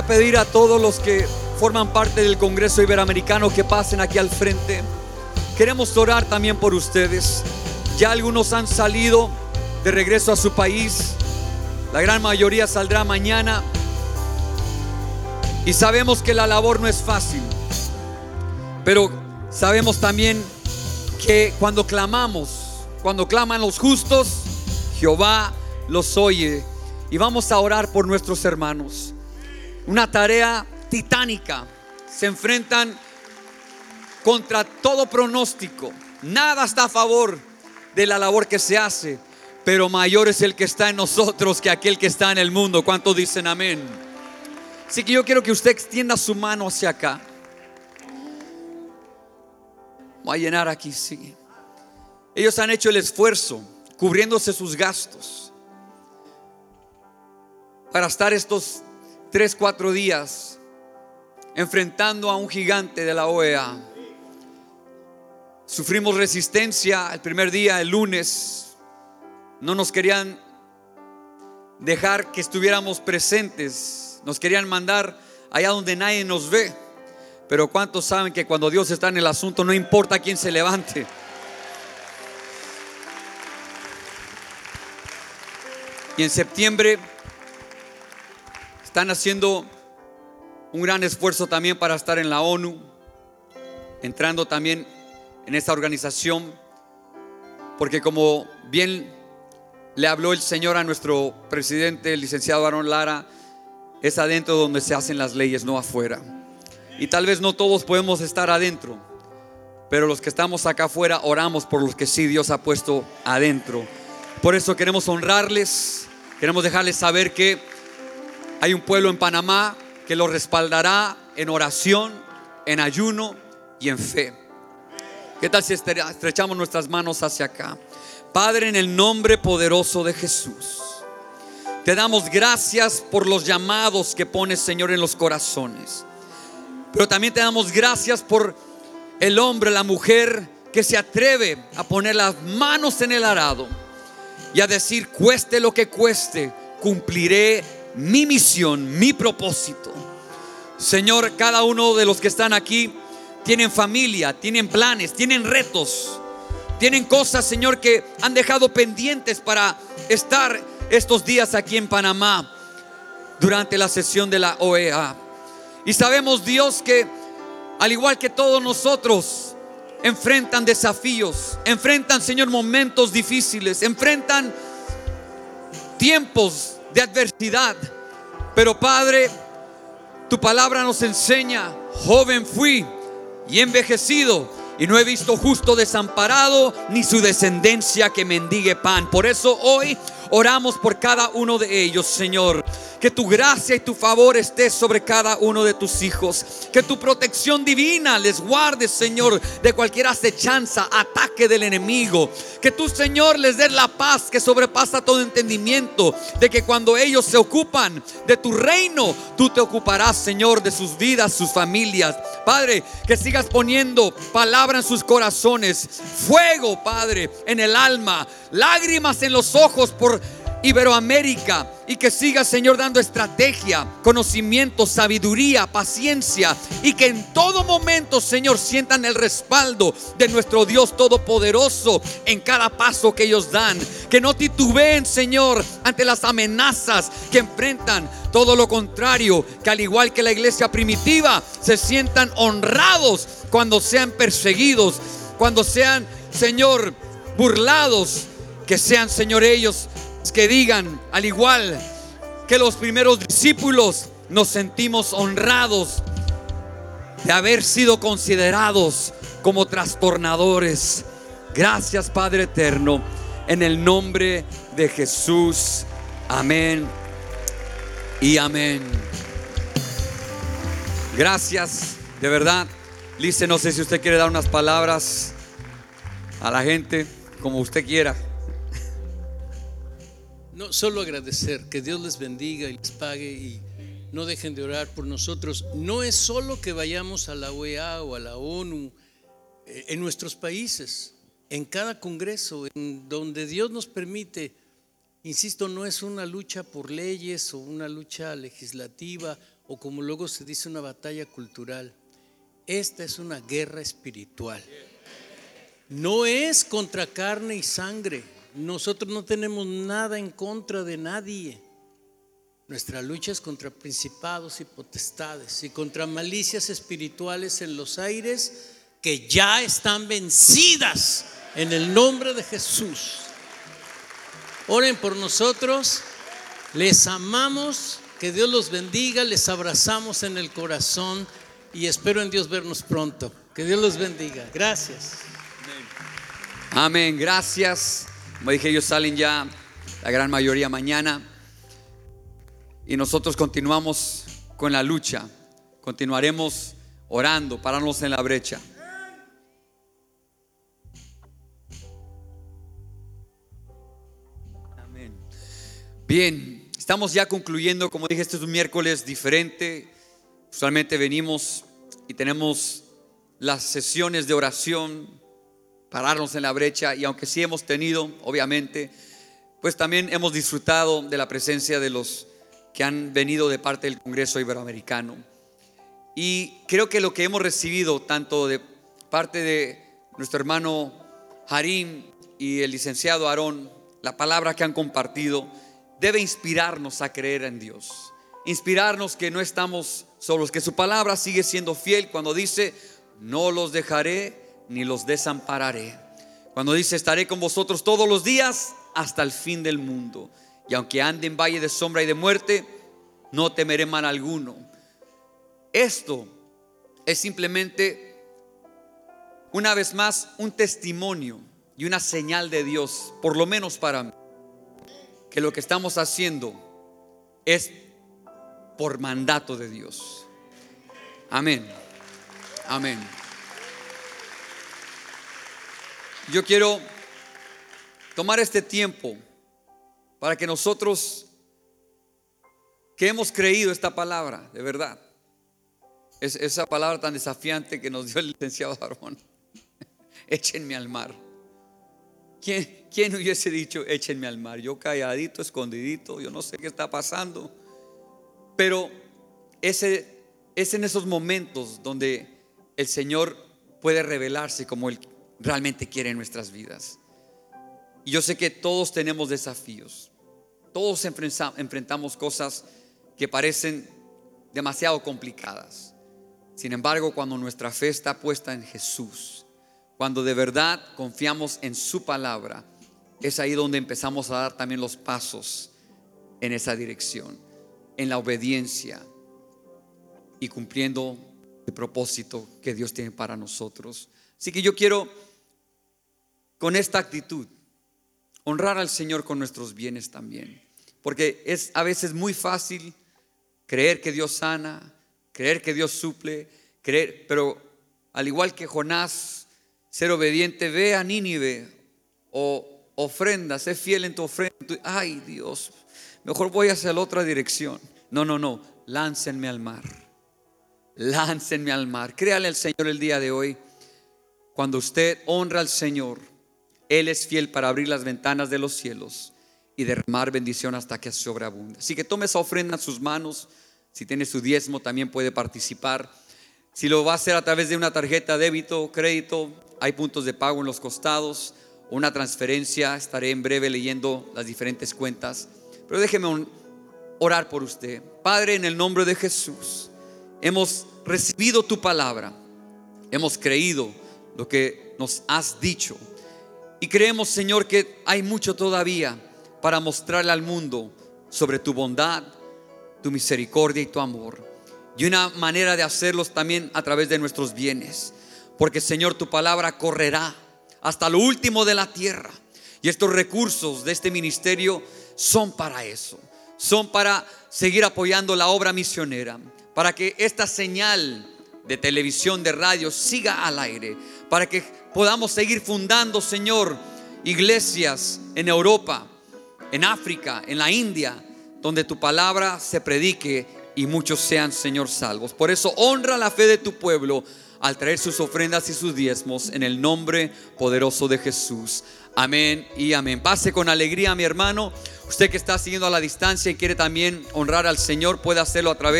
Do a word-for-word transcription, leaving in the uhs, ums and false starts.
pedir a todos los que forman parte del Congreso Iberoamericano que pasen aquí al frente. Queremos orar también por ustedes. Ya algunos han salido de regreso a su país. La gran mayoría saldrá mañana. Y sabemos que la labor no es fácil, pero sabemos también que cuando clamamos, cuando claman los justos, Jehová los oye. Y vamos a orar por nuestros hermanos. Una tarea titánica. Se enfrentan contra todo pronóstico. Nada está a favor de la labor que se hace, pero mayor es el que está en nosotros que aquel que está en el mundo. ¿Cuántos dicen amén? Así que yo quiero que usted extienda su mano hacia acá. Voy a llenar aquí, sí. Ellos han hecho el esfuerzo, cubriéndose sus gastos, para estar estos tres, cuatro días enfrentando a un gigante de la O E A. Sufrimos resistencia el primer día, el lunes. No nos querían dejar que estuviéramos presentes. Nos querían mandar allá donde nadie nos ve. Pero ¿cuántos saben que cuando Dios está en el asunto no importa quién se levante? Y en septiembre están haciendo un gran esfuerzo también para estar en la ONU, entrando también en esta organización, porque como bien le habló el Señor a nuestro presidente, el licenciado Aaron Lara, es adentro donde se hacen las leyes, no afuera. Y tal vez no todos podemos estar adentro, pero los que estamos acá afuera oramos por los que sí Dios ha puesto adentro. Por eso queremos honrarles, queremos dejarles saber que hay un pueblo en Panamá que los respaldará en oración, en ayuno y en fe. ¿Qué tal si estrechamos nuestras manos hacia acá? Padre, en el nombre poderoso de Jesús, te damos gracias por los llamados que pones, Señor, en los corazones. Pero también te damos gracias por el hombre, la mujer que se atreve a poner las manos en el arado y a decir: cueste lo que cueste, cumpliré mi misión, mi propósito. Señor, cada uno de los que están aquí tienen familia, tienen planes, tienen retos, tienen cosas, Señor, que han dejado pendientes para estar estos días aquí en Panamá durante la sesión de la O E A. Y sabemos, Dios, que al igual que todos nosotros enfrentan desafíos, enfrentan, Señor, momentos difíciles, enfrentan tiempos de adversidad. Pero Padre, tu palabra nos enseña: joven fui y envejecido, y no he visto justo desamparado, ni su descendencia que mendigue pan. Por eso hoy oramos por cada uno de ellos, Señor. Que tu gracia y tu favor esté sobre cada uno de tus hijos. Que tu protección divina les guarde, Señor, de cualquier acechanza, ataque del enemigo. Que tú, Señor, les des la paz que sobrepasa todo entendimiento. De que cuando ellos se ocupan de tu reino, tú te ocuparás, Señor, de sus vidas, sus familias. Padre, que sigas poniendo palabra en sus corazones, fuego, Padre, en el alma, lágrimas en los ojos por Iberoamérica, y que siga, Señor, dando estrategia, conocimiento, sabiduría, paciencia, y que en todo momento, Señor, sientan el respaldo de nuestro Dios todopoderoso en cada paso que ellos dan. Que no titubeen, Señor, ante las amenazas que enfrentan. Todo lo contrario, que al igual que la iglesia primitiva, se sientan honrados cuando sean perseguidos, cuando sean, Señor, burlados. Que sean, Señor, ellos que digan, al igual que los primeros discípulos, nos sentimos honrados de haber sido considerados como trastornadores. Gracias, Padre eterno, en el nombre de Jesús. Amén y amén. Gracias, de verdad. Lice, no sé si usted quiere dar unas palabras a la gente, como usted quiera. No, solo agradecer, que Dios les bendiga y les pague, y no dejen de orar por nosotros. No es solo que vayamos a la O E A o a la ONU, eh, en nuestros países, en cada congreso, en donde Dios nos permite. Insisto, no es una lucha por leyes o una lucha legislativa o como luego se dice, una batalla cultural. Esta es una guerra espiritual. No es contra carne y sangre. Nosotros no tenemos nada en contra de nadie. Nuestra lucha es contra principados y potestades y contra malicias espirituales en los aires, que ya están vencidas en el nombre de Jesús. Oren por nosotros. Les amamos. Que Dios los bendiga. Les abrazamos en el corazón y espero en Dios vernos pronto. Que Dios los bendiga. Gracias. Amén, gracias. Como dije, ellos salen ya la gran mayoría mañana y nosotros continuamos con la lucha. Continuaremos orando, pararnos en la brecha. Amén. Bien, estamos ya concluyendo. Como dije, este es un miércoles diferente. Usualmente venimos y tenemos las sesiones de oración, pararnos en la brecha, y aunque sí hemos tenido, obviamente, pues también hemos disfrutado de la presencia de los que han venido de parte del Congreso Iberoamericano. Y creo que lo que hemos recibido tanto de parte de nuestro hermano Harim y el licenciado Aarón, la palabra que han compartido, debe inspirarnos a creer en Dios, inspirarnos que no estamos solos, que su palabra sigue siendo fiel cuando dice: no los dejaré ni los desampararé. Cuando dice: estaré con vosotros todos los días hasta el fin del mundo. Y aunque ande en valle de sombra y de muerte, no temeré mal alguno. Esto es simplemente, una vez más, un testimonio y una señal de Dios, por lo menos para mí, que lo que estamos haciendo es por mandato de Dios. Amén. Amén. Yo quiero tomar este tiempo para que nosotros, que hemos creído esta palabra, de verdad, es esa palabra tan desafiante que nos dio el licenciado Aarón: échenme al mar. ¿Quién, quién hubiese dicho échenme al mar? Yo calladito, escondidito, yo no sé qué está pasando. Pero ese, es en esos momentos donde el Señor puede revelarse como Él realmente quiere en nuestras vidas. Y yo sé que todos tenemos desafíos, todos enfrentamos cosas que parecen demasiado complicadas. Sin embargo, cuando nuestra fe está puesta en Jesús, cuando de verdad confiamos en su palabra, es ahí donde empezamos a dar también los pasos en esa dirección, en la obediencia y cumpliendo el propósito que Dios tiene para nosotros. Así que yo quiero, con esta actitud, honrar al Señor con nuestros bienes también, porque es a veces muy fácil creer que Dios sana, creer que Dios suple, creer, pero al igual que Jonás, ser obediente. Ve a Nínive, o ofrenda, sé fiel en tu ofrenda. Ay, Dios, mejor voy hacia la otra dirección. No, no, no, láncenme al mar, láncenme al mar. Créale al Señor el día de hoy. Cuando usted honra al Señor, Él es fiel para abrir las ventanas de los cielos y derramar bendición hasta que sobreabunde. Así que tome esa ofrenda en sus manos. Si tiene su diezmo, también puede participar. Si lo va a hacer a través de una tarjeta débito o crédito, hay puntos de pago en los costados, o una transferencia. Estaré en breve leyendo las diferentes cuentas. Pero déjeme orar por usted. Padre, en el nombre de Jesús, hemos recibido tu palabra, hemos creído lo que nos has dicho, y creemos, Señor, que hay mucho todavía para mostrarle al mundo sobre tu bondad, tu misericordia y tu amor. Y una manera de hacerlos también a través de nuestros bienes, porque, Señor, tu palabra correrá hasta lo último de la tierra. Y estos recursos de este ministerio son para eso, son para seguir apoyando la obra misionera, para que esta señal de televisión, de radio siga al aire, para que podamos seguir fundando, Señor, iglesias en Europa, en África, en la India, donde tu palabra se predique y muchos sean, Señor, salvos. Por eso honra la fe de tu pueblo al traer sus ofrendas y sus diezmos en el nombre poderoso de Jesús. Amén y amén. Pase con alegría, mi hermano. Usted que está siguiendo a la distancia y quiere también honrar al Señor, puede hacerlo a través